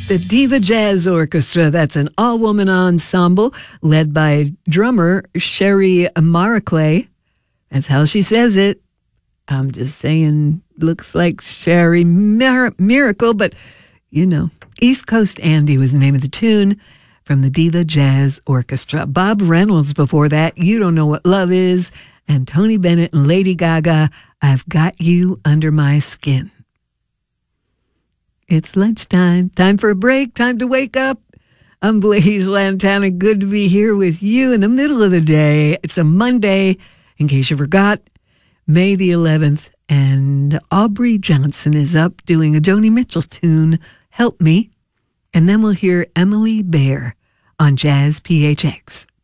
The Diva Jazz Orchestra. That's an all-woman ensemble led by drummer Sherry Maraclay. That's how she says it. I'm just saying, looks like Sherry Miracle, but, you know, East Coast Andy was the name of the tune from the Diva Jazz Orchestra. Bob Reynolds before that, You Don't Know What Love Is, and Tony Bennett and Lady Gaga, I've Got You Under My Skin. It's lunchtime, time for a break, time to wake up. I'm Blaze Lantana, good to be here with you in the middle of the day. It's a Monday, in case you forgot, May the 11th, and Aubrey Johnson is up doing a Joni Mitchell tune, Help Me, and then we'll hear Emily Bear on Jazz PHX.